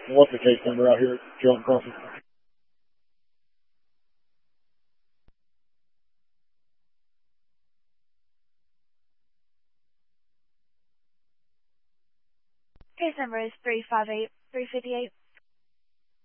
And what's the case number out here at Chilton Crossing? Case number is 358358.